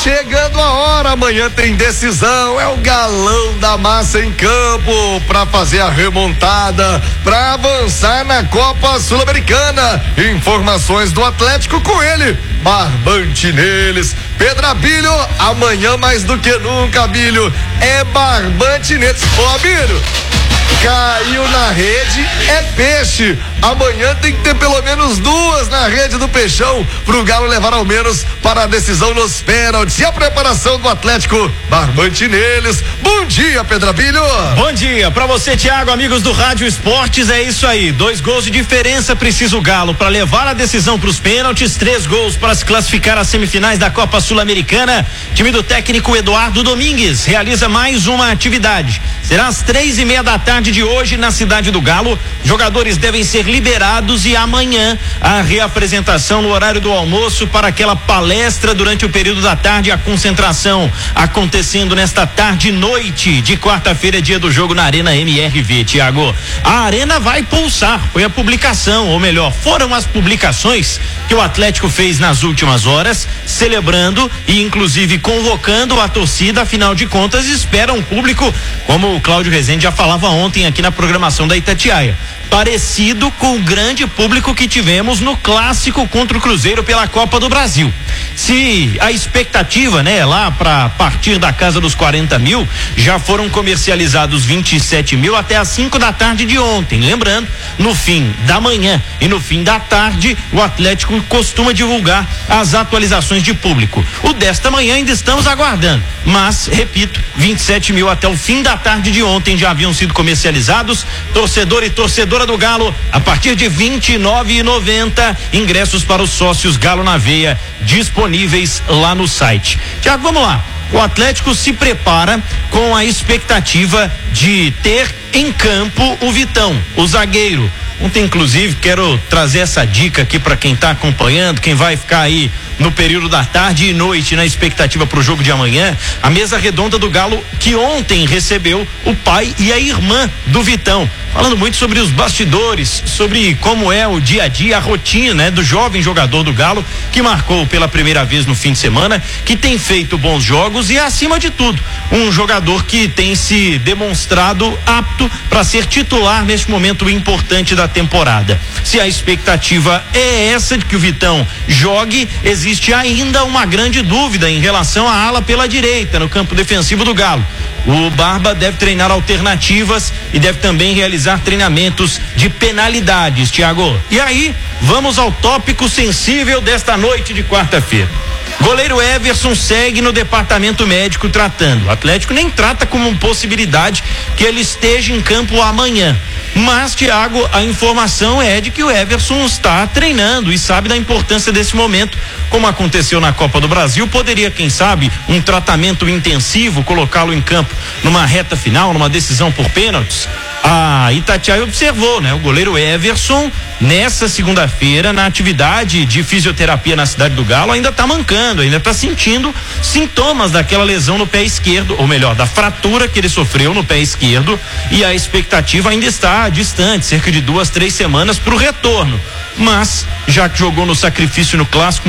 chegando a hora, amanhã tem decisão, é o galão da massa em campo para fazer a remontada, para avançar na Copa Sul-Americana. Informações do Atlético com ele, Barbante neles. Pedro Abílio, amanhã mais do que nunca, Abílio, é Barbante neles. Ô Abílio, caiu na rede, é peixe. Amanhã tem que ter pelo menos 2 na rede do Peixão pro Galo levar ao menos para a decisão nos pênaltis. E a preparação do Atlético, Barbante neles. Bom dia, Pedro Abílio. Bom dia pra você, Thiago, amigos do Rádio Esportes. É isso aí, 2 gols de diferença precisa o Galo para levar a decisão pros pênaltis, 3 gols para se classificar às semifinais da Copa Sul-Americana. Time do técnico Eduardo Domingues realiza mais uma atividade. Será às 3:30 da tarde de hoje na cidade do Galo. Jogadores devem ser liberados e amanhã a reapresentação no horário do almoço para aquela palestra durante o período da tarde, a concentração acontecendo nesta tarde e noite de quarta-feira, dia do jogo na Arena MRV, Thiago. A arena vai pulsar, foi a publicação, ou melhor, foram as publicações que o Atlético fez nas últimas horas, celebrando e inclusive convocando a torcida, afinal de contas espera um público, como o Cláudio Rezende já falava ontem aqui na programação da Itatiaia, parecido com o grande público que tivemos no clássico contra o Cruzeiro pela Copa do Brasil. Se a expectativa, lá para partir da casa dos 40 mil, já foram comercializados 27 mil até às 5 da tarde de ontem. Lembrando, no fim da manhã e no fim da tarde, o Atlético costuma divulgar as atualizações de público. O desta manhã ainda estamos aguardando, mas, repito, 27 mil até o fim da tarde de ontem já haviam sido comercializados. Torcedor e torcedora do Galo, a partir de R$29,90, ingressos para os sócios Galo na Veia, disponíveis lá no site. Tiago, vamos lá. O Atlético se prepara com a expectativa de ter em campo o Vitão, o zagueiro. Ontem, inclusive, quero trazer essa dica aqui para quem está acompanhando, quem vai ficar aí no período da tarde e noite na expectativa para o jogo de amanhã. A mesa redonda do Galo, que ontem recebeu o pai e a irmã do Vitão, falando muito sobre os bastidores, sobre como é o dia a dia, a rotina, do jovem jogador do Galo, que marcou pela primeira vez no fim de semana, que tem feito bons jogos e, acima de tudo, um jogador que tem se demonstrado apto para ser titular neste momento importante da temporada. Se a expectativa é essa de que o Vitão jogue, existe ainda uma grande dúvida em relação à ala pela direita no campo defensivo do Galo. O Barba deve treinar alternativas e deve também realizar treinamentos de penalidades, Thiago. E aí, vamos ao tópico sensível desta noite de quarta-feira. Goleiro Everson segue no departamento médico tratando. O Atlético nem trata como possibilidade que ele esteja em campo amanhã. Mas, Thiago, a informação é de que o Everson está treinando e sabe da importância desse momento, como aconteceu na Copa do Brasil. Poderia, quem sabe, um tratamento intensivo, colocá-lo em campo numa reta final, numa decisão por pênaltis. A Itatiaia observou, o goleiro Everson, nessa segunda-feira, na atividade de fisioterapia na cidade do Galo, ainda está mancando, ainda está sentindo sintomas daquela lesão no pé esquerdo, ou melhor, da fratura que ele sofreu no pé esquerdo, e a expectativa ainda está distante, cerca de 2-3 semanas para o retorno. Mas, já que jogou no sacrifício no clássico,